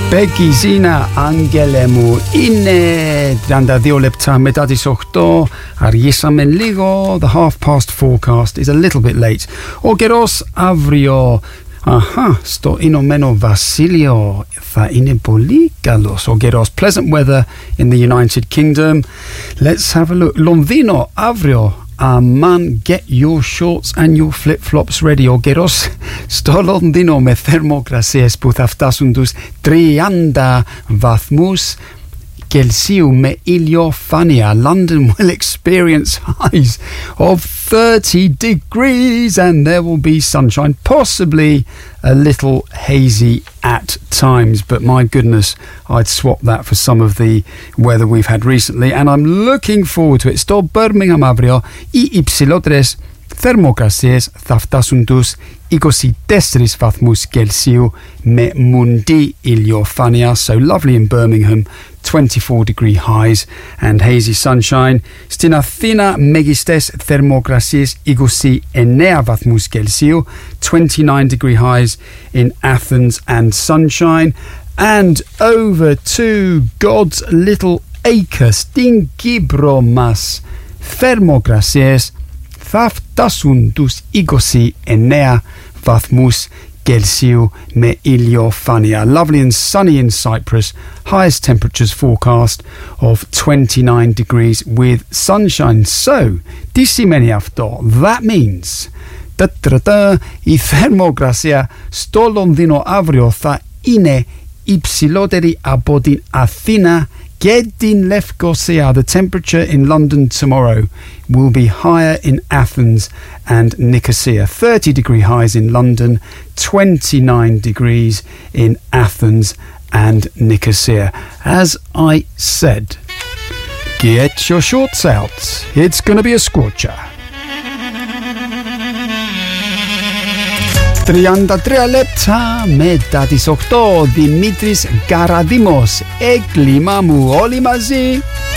Begizina Angelemu inne 32 lεπτά μετά τις 8 αργήσαμε λίγο. The 4:30 forecast is a little bit late. Ο καιρός αύριο στο Ηνωμένο Βασίλειο θα είναι πολύ καλός ο καιρός. Pleasant weather in the United Kingdom. Let's have a look. Λονδίνο αύριο. Man, get your shorts and your flip-flops ready. Ο καιρός στο Λονδίνο με θερμοκρασίες που θα φτάσουν τους 30 βαθμούς Κελσίου με ηλιοφάνεια. London will experience highs of 30 degrees and there will be sunshine, possibly a little hazy at times, but my goodness, I'd swap that for some of the weather we've had recently and I'm looking forward to it. Στο Birmingham αύριο οι υψηλότερες θερμοκρασίες θα φτάσουν τους 24 βαθμούς Κελσίου με μουντή ηλιοφάνεια. So lovely in Birmingham, 24 degree highs and hazy sunshine. Στην Αθήνα μέγιστες θερμοκρασίες 29 βαθμούς Κελσίου, 29 degree highs in Athens and sunshine. And over to God's little acre στην Κύπρο μας θερμοκρασίες θα φτάσουν τους 29 βαθμούς Κελσίου με ηλιοφάνεια. Lovely and sunny in Cyprus. Highest temperatures forecast of 29 degrees with sunshine. So, τι σημαίνει αυτό? That means η θερμοκρασία στο Λονδίνο αύριο θα είναι υψηλότερη από την Αθήνα και την Λευκοσία. The temperature in London tomorrow will be higher in Athens and Nicosia. 30 degree highs in London, 29 degrees in Athens and Nicosia. As I said, get your shorts out. It's going to be a scorcher. 33 λεπτά μετά τις 8 Δημήτρης Καραδίμος. Έγκλημα μου όλοι μαζί.